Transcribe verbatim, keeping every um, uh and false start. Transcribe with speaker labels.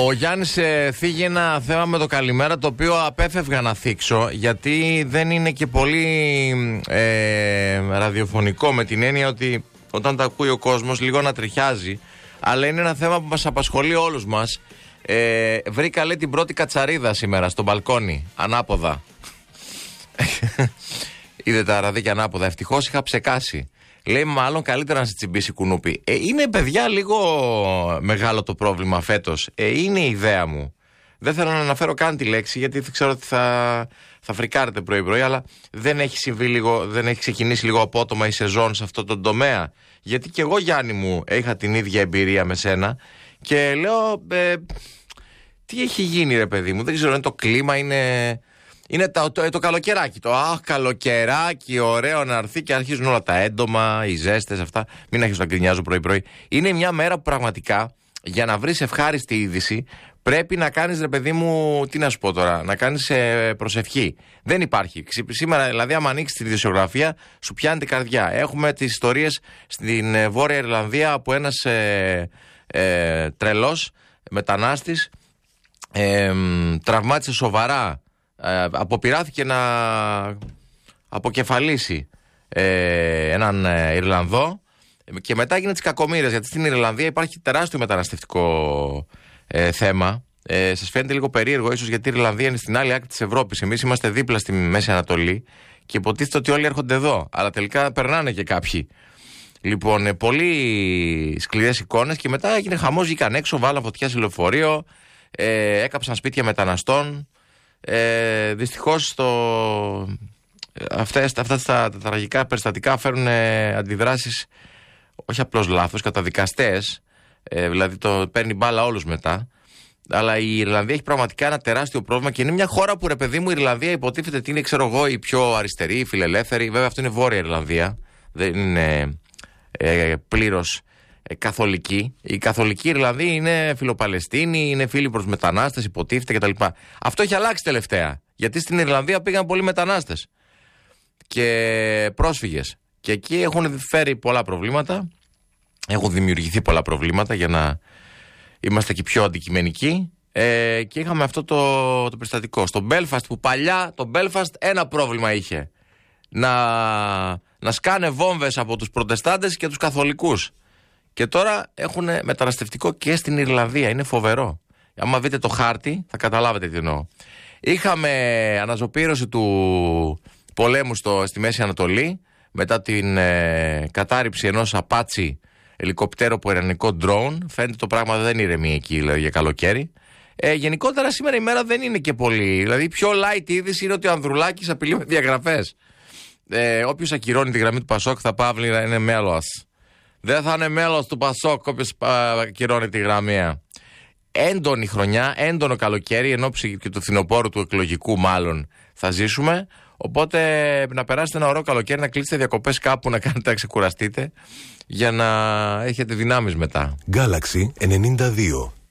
Speaker 1: Ο Γιάννης ε, θίγει ένα θέμα με το καλημέρα, το οποίο απέφευγα να θίξω, γιατί δεν είναι και πολύ ε, ραδιοφωνικό, με την έννοια ότι όταν τα ακούει ο κόσμος λίγο να τριχιάζει, αλλά είναι ένα θέμα που μας απασχολεί όλους μας. Ε, βρήκα, λέει, την πρώτη κατσαρίδα σήμερα στο μπαλκόνι, ανάποδα. Είδε τα ραδίκια ανάποδα. Ευτυχώς είχα ψεκάσει. Λέει, μάλλον καλύτερα να σε τσιμπήσει κουνούπι. Ε, είναι, παιδιά, λίγο μεγάλο το πρόβλημα φέτος. Ε, είναι η ιδέα μου. Δεν θέλω να αναφέρω καν τη λέξη, γιατί δεν ξέρω ότι θα, θα φρικάρετε πρωί-πρωί, αλλά δεν έχει συμβεί λίγο, δεν έχει ξεκινήσει λίγο απότομα η σεζόν σε αυτό το τομέα. Γιατί και εγώ, Γιάννη μου, είχα την ίδια εμπειρία με σένα και λέω, ε, τι έχει γίνει, ρε παιδί μου, δεν ξέρω, είναι το κλίμα, είναι... Είναι το, το, το καλοκαιράκι. Το αχ, καλοκαιράκι, ωραίο να έρθει και αρχίζουν όλα τα έντομα, οι ζέστες, αυτά. Μην αρχίσω να γκρινιάζω πρωί-πρωί. Είναι μια μέρα που πραγματικά για να βρεις ευχάριστη είδηση πρέπει να κάνεις, ρε παιδί μου, τι να σου πω τώρα, να κάνεις ε, προσευχή. Δεν υπάρχει. Σήμερα, δηλαδή, άμα ανοίξεις τη ειδησιογραφία, σου πιάνει την καρδιά. Έχουμε τις ιστορίες στην ε, Βόρεια Ιρλανδία από ένας ε, ε, τρελός μετανάστης ε, τραυμάτισε σοβαρά. Ε, αποπειράθηκε να αποκεφαλίσει ε, έναν ε, Ιρλανδό και μετά έγινε τις κακομοίρες, γιατί στην Ιρλανδία υπάρχει τεράστιο μεταναστευτικό ε, θέμα. Ε, σας φαίνεται λίγο περίεργο ίσως, γιατί η Ιρλανδία είναι στην άλλη άκρη της Ευρώπης. Εμείς είμαστε δίπλα στη Μέση Ανατολή και υποτίθεται ότι όλοι έρχονται εδώ, αλλά τελικά περνάνε και κάποιοι. Λοιπόν, ε, πολύ σκληρές εικόνες και μετά έγινε χαμός, βγήκαν έξω, βάλαν φωτιά σε λεωφορείο, ε, έκαψαν σπίτια μεταναστών. Ε, δυστυχώς το... αυτές, αυτά τα, τα τραγικά περιστατικά φέρουν ε, αντιδράσεις όχι απλώς λάθος, καταδικαστές, ε, δηλαδή το παίρνει μπάλα όλους μετά. Αλλά η Ιρλανδία έχει πραγματικά ένα τεράστιο πρόβλημα και είναι μια χώρα που, ρε παιδί μου, η Ιρλανδία υποτίθεται ότι είναι, ξέρω εγώ, η πιο αριστερή, η φιλελεύθερη. Βέβαια αυτό είναι Βόρεια Ιρλανδία, δεν είναι ε, πλήρως ε, καθολική. Η καθολική Ιρλανδία είναι φιλοπαλαιστίνη, είναι φίλοι προς μετανάστες, υποτίθεται κτλ. Αυτό έχει αλλάξει τελευταία, γιατί στην Ιρλανδία πήγαν πολλοί μετανάστες και πρόσφυγες και εκεί έχουν φέρει πολλά προβλήματα, έχουν δημιουργηθεί πολλά προβλήματα για να είμαστε και πιο αντικειμενικοί. Ε, και είχαμε αυτό το, το περιστατικό στο Belfast, που παλιά το Belfast ένα πρόβλημα είχε, να, να σκάνε βόμβες από τους προτεστάντες και τους καθολικούς, και τώρα έχουν μεταναστευτικό και στην Ιρλανδία. Είναι φοβερό. Άμα δείτε το χάρτη θα καταλάβετε τι εννοώ. Είχαμε αναζωπήρωση του πολέμου στο, στη Μέση Ανατολή μετά την ε, κατάρριψη ενός απάτσι ελικοπτέρου από ιρανικό drone. Φαίνεται το πράγμα δεν ηρεμεί εκεί, δηλαδή, για καλοκαίρι. Ε, γενικότερα σήμερα η μέρα δεν είναι και πολύ. Δηλαδή, η πιο light είδηση είναι ότι ο Ανδρουλάκης απειλεί με διαγραφές. Ε, όποιος ακυρώνει τη γραμμή του Πασόκ θα παύλει να είναι μέλος. Δεν θα είναι μέλος του Πασόκ όποιος ακυρώνει τη γραμμή. Έντονη χρονιά, έντονο καλοκαίρι, εν ώψη και του φθινοπόρου του εκλογικού μάλλον θα ζήσουμε. Οπότε να περάσετε ένα ωραίο καλοκαίρι, να κλείσετε διακοπές κάπου, να κάνετε να ξεκουραστείτε για να έχετε δυνάμεις μετά.
Speaker 2: Galaxy ενενήντα δύο.